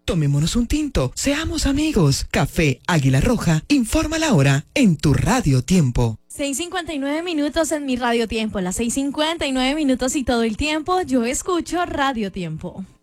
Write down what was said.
Tomémonos un tinto. Seamos amigos. Café Águila Roja. Informa la hora en tu Radio Tiempo. 6:59 minutos en mi Radio Tiempo. Las 6:59 minutos y todo el tiempo yo escucho Radio Tiempo.